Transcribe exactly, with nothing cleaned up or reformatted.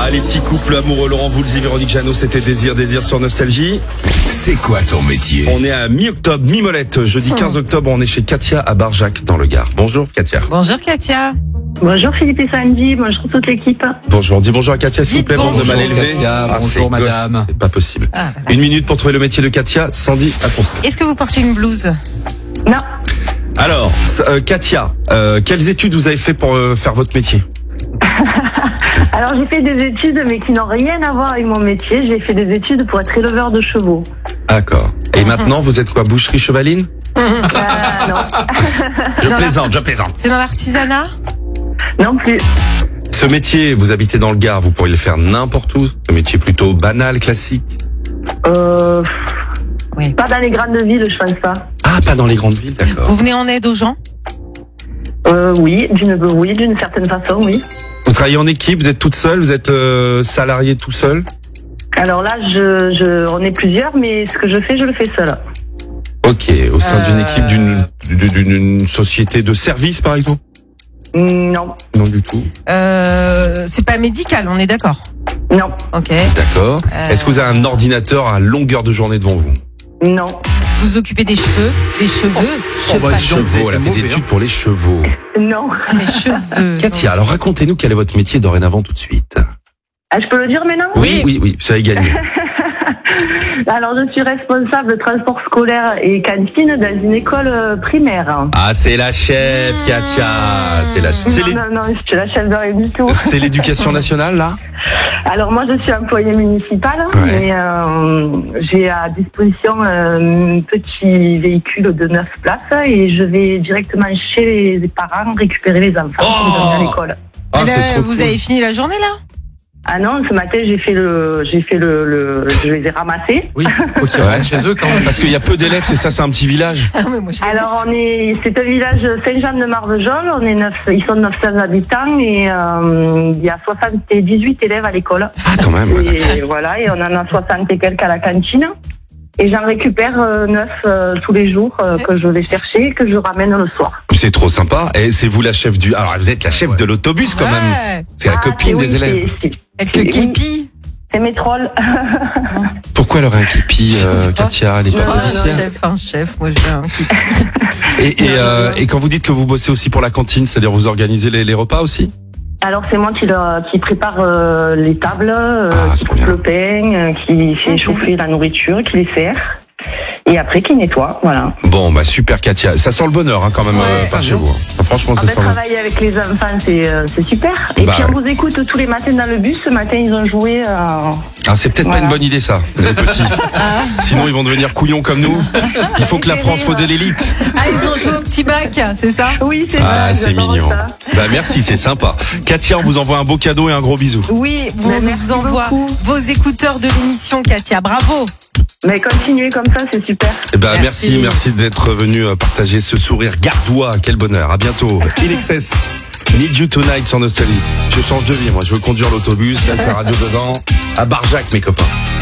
Ah, les petits couples amoureux, Laurent Voulzy, Véronique Jeannot, c'était Désir, Désir sur Nostalgie. C'est quoi ton métier? On est à mi-octobre, mi-molette, jeudi quinze octobre, on est chez Katia à Barjac dans le Gard. Bonjour Katia. Bonjour Katia. Bonjour Philippe et Sandy, bonjour toute l'équipe. Bonjour, on dit bonjour à Katia s'il vous plaît, Dites bande de mal bonjour, élevés. Katia, Ah, bonjour, c'est gosse, madame. C'est pas possible. Ah, bah, Une minute pour trouver le métier de Katia, Sandy à ton. Est-ce que vous portez une blouse? Non, Alors, euh, Katia, euh, quelles études vous avez fait pour euh, faire votre métier? alors j'ai fait des études mais qui n'ont rien à voir avec mon métier. J'ai fait des études pour être éleveur de chevaux. D'accord. Et maintenant, vous êtes quoi, boucherie chevaline? Euh, non, Je plaisante, je plaisante. C'est dans l'artisanat? non plus. Ce métier, vous habitez dans le Gard, vous pourriez le faire n'importe où. Ce métier plutôt banal, classique. Euh, Oui. pas dans les grandes villes, je pense pas. Ah, pas dans les grandes villes, d'accord. Vous venez en aide aux gens? Euh, oui, d'une oui, d'une certaine façon, oui. Vous travaillez en équipe, vous êtes toute seule, vous êtes euh, salarié tout seul? Alors là, je, je, on est plusieurs, mais ce que je fais, je le fais seule. Ok, au sein d'une Euh. équipe d'une d'une d'une société de service, par exemple? Non, Non du tout. Euh, c'est pas médical, on est d'accord? non, Ok. D'accord. Euh. Est-ce que vous avez un ordinateur à longueur de journée devant vous? non. Vous vous occupez des cheveux? Des cheveux? Oh, bah, pas dis donc, vous Chevaux, avez elle a fait été des mauvais, études hein. pour les chevaux. Non. mes cheveux. Katia, alors racontez-nous quel est votre métier dorénavant tout de suite. Ah, je peux le dire maintenant? Oui, oui, oui, ça a gagné. Alors, je suis responsable de transport scolaire et cantine dans une école euh, primaire. Ah, c'est la chef, Katia. C'est la, c'est Non, l'é- non, non, je suis la chef de rien du tout. c'est l'éducation nationale, là? Alors, moi, je suis employée municipale, Ouais. mais euh, j'ai à disposition euh, un petit véhicule de neuf places et je vais directement chez les parents récupérer les enfants qui Oh sont à l'école. Ah, Et là, c'est trop vous cool. avez fini la journée là? Ah non, ce matin, j'ai fait le, j'ai fait le, le, je les ai ramassés. Oui, faut qu'ils rentrent chez eux quand même. Parce qu'il y a peu d'élèves, c'est ça, c'est un petit village. Ah, mais moi, je les Alors, on est, c'est un village Saint-Jean-de-Marvejols. On est neuf, ils sont neuf cents habitants et euh, il y a soixante-dix-huit élèves à l'école. Ah, quand même. Et voilà, et on en a soixante et quelques à la cantine. Et j'en récupère euh, neuf euh, tous les jours euh, que je vais chercher et que je ramène le soir. C'est trop sympa. Et c'est vous la chef du. Alors, vous êtes la chef de l'autobus quand même. Ouais, C'est la Ah, copine oui, des élèves. c'est- c'est- avec le Oui. képi. C'est mes trolls. Pourquoi elle aurait un képi, euh, Katia? Elle est pas Non, Un non, policière. chef, un chef, moi j'ai un képi. Et, et, euh, et quand vous dites que vous bossez aussi pour la cantine, c'est-à-dire vous organisez les, les repas aussi? Alors c'est moi qui, leur, qui prépare euh, les tables, euh, Ah, qui trop coupe bien. le pain, euh, qui fait Ok. chauffer la nourriture, qui les sert. Et après qui nettoie, voilà. Bon, bah super Katia. Ça sent le bonheur hein, quand même Ouais, euh, par ah chez bon vous. hein. Franchement, En ça fait, sent le... travailler avec les enfants, c'est euh, c'est super. Et Bah puis on ouais. vous écoute tous les matins dans le bus. Ce matin, ils ont joué. Euh... Ah, c'est peut-être pas Voilà. une bonne idée ça, les petits. Sinon, ils vont devenir couillons comme nous. Il faut que la France soit de l'élite. Ah, ils ont joué au petit bac, c'est ça? Oui, c'est Ah, ça. c'est j'adore mignon. ça. Bah merci, c'est sympa. Katia, on vous envoie un beau cadeau et un gros bisou. Oui, bon, Mais on merci vous envoie beaucoup. vos écouteurs de l'émission, Katia. Bravo. Mais continuez comme ça, c'est super. Eh ben, merci, Merci. merci d'être venu euh, partager ce sourire gardois. Quel bonheur. À bientôt. In Excess. Need You Tonight sur Nostalgie. Je change de vie, moi. Je veux conduire l'autobus, mettre la radio dedans. À Barjac, mes copains.